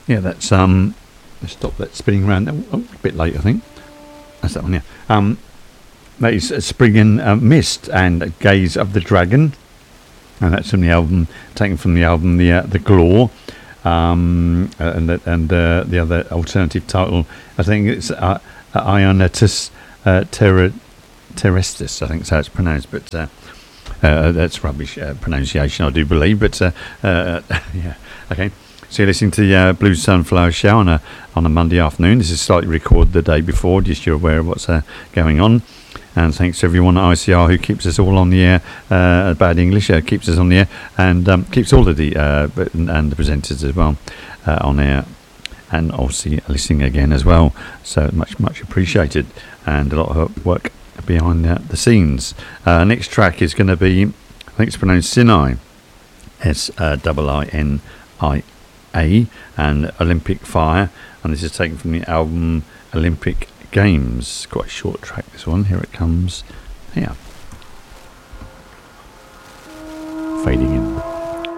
Yeah, that's let's stop that spinning around. Oh, a bit late, I think. That's that one, yeah. That is Spring and Mist and Gaze of the Dragon, and that's from the album, taken from the album the Glaw, and the other alternative title, I think it's Ionatus Terrestis, I think is how it's pronounced, but that's rubbish pronunciation, I do believe. But yeah, okay. So you're listening to the Blue Sunflower Show on a Monday afternoon. This is slightly recorded the day before, just you're aware of what's going on. And thanks to everyone at ICR who keeps us all on the air. Bad English keeps us on the air, and keeps all of the and the presenters as well on air, and obviously listening again as well. So much appreciated, and a lot of work behind the scenes. Next track is going to be, I think it's pronounced Sinai, SIINIA, and Olympic Fire, and this is taken from the album Olympic Games. Quite a short track, this one. Here it comes. Yeah. Fading in.